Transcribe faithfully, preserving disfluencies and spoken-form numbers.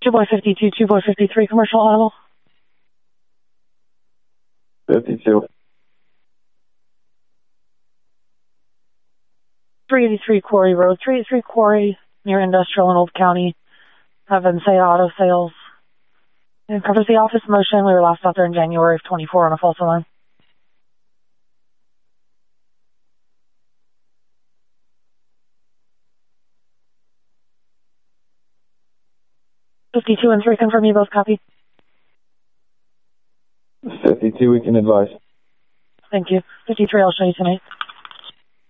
two boy fifty-two, two boy fifty-three, commercial auto. fifty-two. three eighty-three Quarry Road, three eighty-three Quarry, near Industrial in Old County. Heaven Say Auto Sales. It covers the office motion. We were last out there in January of twenty-four on a false alarm. fifty-two and three, confirm you both copy. fifty-two, we can advise. Thank you. fifty-three, I'll show you tonight.